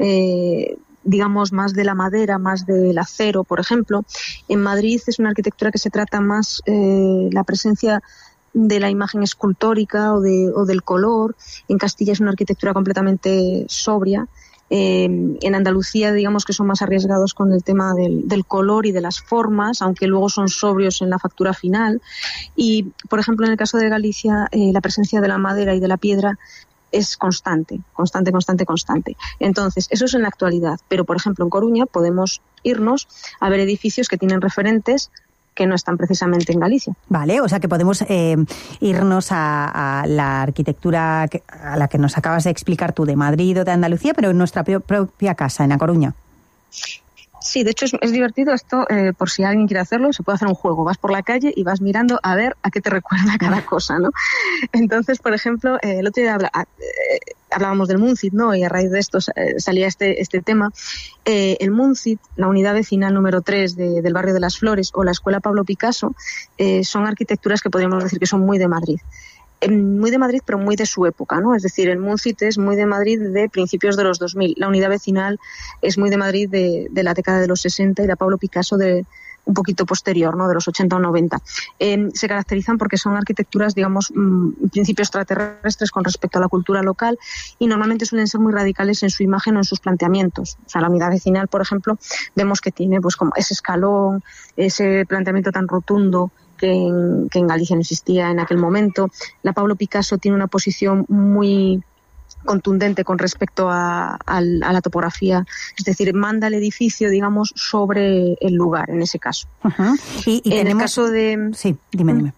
digamos, más de la madera, más del acero, por ejemplo. En Madrid es una arquitectura que se trata más la presencia de la imagen escultórica o del color. En Castilla es una arquitectura completamente sobria. En Andalucía, digamos que son más arriesgados con el tema del color y de las formas, aunque luego son sobrios en la factura final. Y, por ejemplo, en el caso de Galicia, la presencia de la madera y de la piedra es constante. Entonces, eso es en la actualidad. Pero, por ejemplo, en Coruña podemos irnos a ver edificios que tienen referentes que no están precisamente en Galicia. Vale, o sea que podemos irnos a la arquitectura a la que nos acabas de explicar tú, de Madrid o de Andalucía, pero en nuestra propia casa, en A Coruña. Sí, de hecho es divertido esto, por si alguien quiere hacerlo, se puede hacer un juego. Vas por la calle y vas mirando a ver a qué te recuerda cada cosa, ¿no? Entonces, por ejemplo, el otro día hablábamos del Múncit, ¿no? Y a raíz de esto salía este tema. El Múncit, la unidad vecinal número 3 del barrio de las Flores, o la Escuela Pablo Picasso, son arquitecturas que podríamos decir que son muy de Madrid. Muy de Madrid, pero muy de su época, ¿no? Es decir, el Múncit es muy de Madrid de principios de los 2000. La unidad vecinal es muy de Madrid de la década de los 60 y la Pablo Picasso de un poquito posterior, ¿no? De los 80 o 90. Se caracterizan porque son arquitecturas, digamos, en principio extraterrestres con respecto a la cultura local, y normalmente suelen ser muy radicales en su imagen o en sus planteamientos. O sea, la unidad vecinal, por ejemplo, vemos que tiene pues como ese escalón, ese planteamiento tan rotundo que en Galicia no existía en aquel momento. La Pablo Picasso tiene una posición muy contundente con respecto a la topografía, es decir, manda el edificio, digamos, sobre el lugar, en ese caso. Uh-huh. Y en tenemos... el caso de... Sí, dime.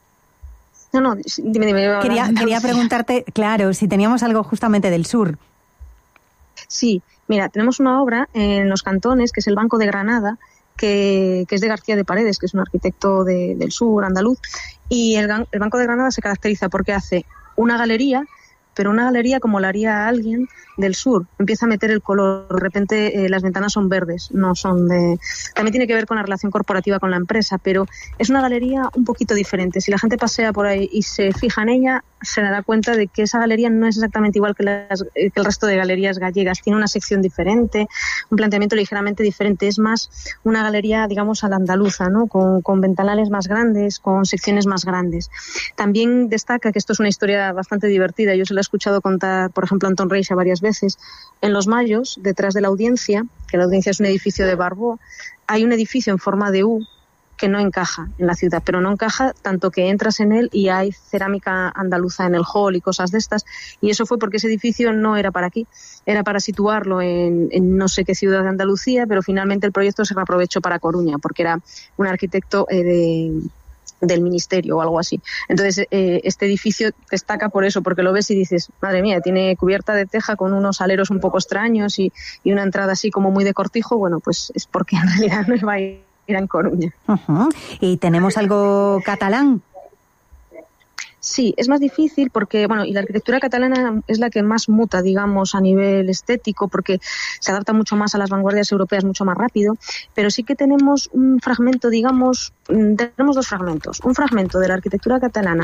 No, dime. Quería preguntarte, claro, si teníamos algo justamente del sur. Sí, mira, tenemos una obra en Los Cantones, que es el Banco de Granada, que es de García de Paredes, que es un arquitecto del sur andaluz, y el Banco de Granada se caracteriza porque hace una galería, pero una galería como la haría alguien del sur. Empieza a meter el color, de repente las ventanas son verdes, no son de... También tiene que ver con la relación corporativa con la empresa, pero es una galería un poquito diferente. Si la gente pasea por ahí y se fija en ella, se dará cuenta de que esa galería no es exactamente igual que el resto de galerías gallegas. Tiene una sección diferente, un planteamiento ligeramente diferente. Es más una galería, digamos, a la andaluza, ¿no? Con ventanales más grandes, con secciones más grandes. También destaca que esto es una historia bastante divertida. Yo se la he escuchado contar, por ejemplo, a Antón Reixa varias veces. En Los Mayos, detrás de la Audiencia, que la Audiencia es un edificio de Barbó, hay un edificio en forma de U que no encaja en la ciudad, pero no encaja tanto que entras en él y hay cerámica andaluza en el hall y cosas de estas, y eso fue porque ese edificio no era para aquí, era para situarlo en no sé qué ciudad de Andalucía, pero finalmente el proyecto se reaprovechó para Coruña, porque era un arquitecto del ministerio o algo así. Entonces, este edificio destaca por eso, porque lo ves y dices, madre mía, tiene cubierta de teja con unos aleros un poco extraños y una entrada así como muy de cortijo. Bueno, pues es porque en realidad no iba a ir en Coruña. Uh-huh. ¿Y tenemos algo catalán? Sí, es más difícil porque, bueno, y la arquitectura catalana es la que más muta, digamos, a nivel estético, porque se adapta mucho más a las vanguardias europeas mucho más rápido, pero sí que tenemos un fragmento, digamos, tenemos dos fragmentos. Un fragmento de la arquitectura catalana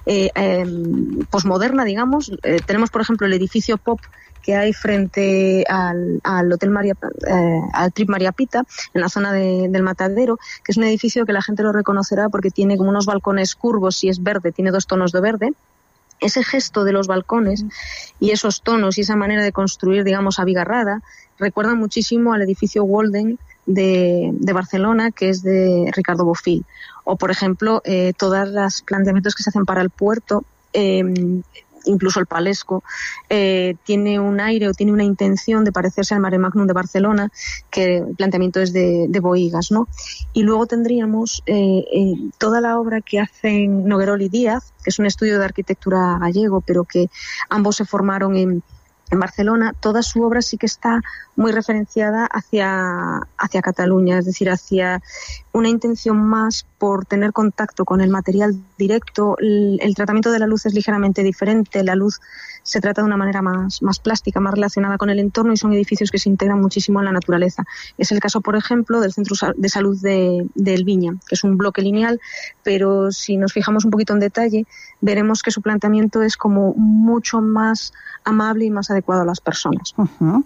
posmoderna, digamos. Tenemos, por ejemplo, el edificio Pop que hay frente al Hotel al Trip María Pita, en la zona del Matadero, que es un edificio que la gente lo reconocerá porque tiene como unos balcones curvos y es verde, tiene 2 tonos de verde. Ese gesto de los balcones y esos tonos y esa manera de construir, digamos, abigarrada, recuerdan muchísimo al edificio Walden de Barcelona, que es de Ricardo Bofill. O, por ejemplo, todos los planteamientos que se hacen para el puerto, incluso el Palesco, tiene un aire o tiene una intención de parecerse al Mare Magnum de Barcelona, que el planteamiento es de Bohigas, ¿no? Y luego tendríamos toda la obra que hacen Noguerol y Díaz, que es un estudio de arquitectura gallego, pero que ambos se formaron en Barcelona. Toda su obra sí que está muy referenciada hacia Cataluña, es decir, hacia una intención más por tener contacto con el material directo. El tratamiento de la luz es ligeramente diferente, la luz se trata de una manera más plástica, más relacionada con el entorno, y son edificios que se integran muchísimo en la naturaleza. Es el caso, por ejemplo, del Centro de Salud de El Viña, que es un bloque lineal, pero si nos fijamos un poquito en detalle, veremos que su planteamiento es como mucho más amable y más adecuado a las personas. Uh-huh.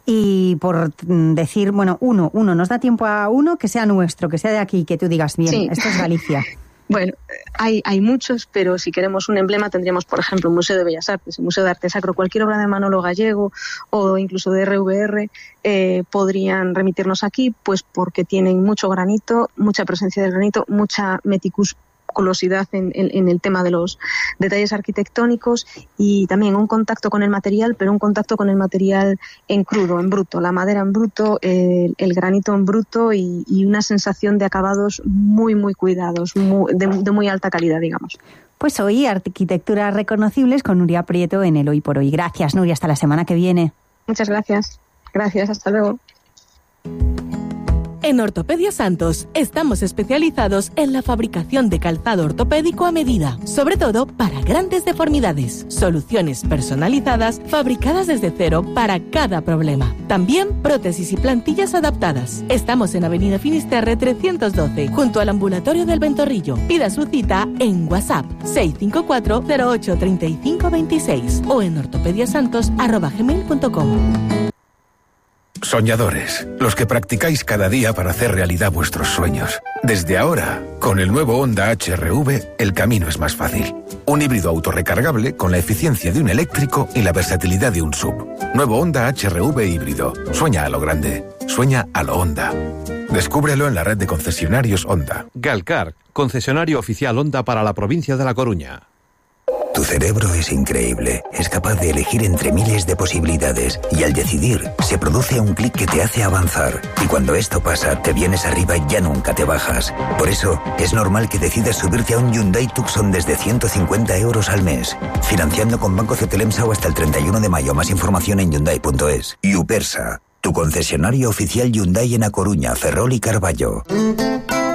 Y por decir, bueno, uno, nos da tiempo a uno que sea nuestro, que sea de aquí, que tú digas, bien, sí, esto es Galicia. Bueno, hay muchos, pero si queremos un emblema tendríamos, por ejemplo, un Museo de Bellas Artes, el Museo de Arte Sacro, cualquier obra de Manolo Gallego o incluso de RVR podrían remitirnos aquí, pues porque tienen mucho granito, mucha presencia del granito, mucha meticulosidad en el tema de los detalles arquitectónicos y también un contacto con el material, pero un contacto con el material en crudo, en bruto, la madera en bruto, el granito en bruto y una sensación de acabados muy, muy cuidados, de muy alta calidad, digamos. Pues hoy Arquitecturas Reconocibles con Nuria Prieto en el Hoy por Hoy. Gracias, Nuria, hasta la semana que viene. Muchas gracias. Gracias, hasta luego. En Ortopedia Santos estamos especializados en la fabricación de calzado ortopédico a medida, sobre todo para grandes deformidades. Soluciones personalizadas fabricadas desde cero para cada problema. También prótesis y plantillas adaptadas. Estamos en Avenida Finisterre 312, junto al Ambulatorio del Ventorrillo. Pida su cita en WhatsApp 654 08 35 26 o en ortopediasantos@gmail.com. Soñadores, los que practicáis cada día para hacer realidad vuestros sueños. Desde ahora, con el nuevo Honda HR-V, el camino es más fácil. Un híbrido autorrecargable con la eficiencia de un eléctrico y la versatilidad de un SUV. Nuevo Honda HR-V híbrido. Sueña a lo grande. Sueña a lo Honda. Descúbrelo en la red de concesionarios Honda. Galcar, concesionario oficial Honda para la provincia de La Coruña. Tu cerebro es increíble, es capaz de elegir entre miles de posibilidades y al decidir se produce un clic que te hace avanzar y cuando esto pasa te vienes arriba y ya nunca te bajas. Por eso es normal que decidas subirte a un Hyundai Tucson desde 150 euros al mes, financiando con Banco Cetelemsa hasta el 31 de mayo. Más información en Hyundai.es. Upersa, tu concesionario oficial Hyundai en A Coruña, Ferrol y Carballo.